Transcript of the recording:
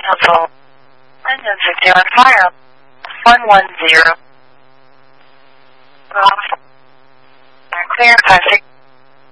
console. Engine 60 on fire. 110. Off. Clear, classic.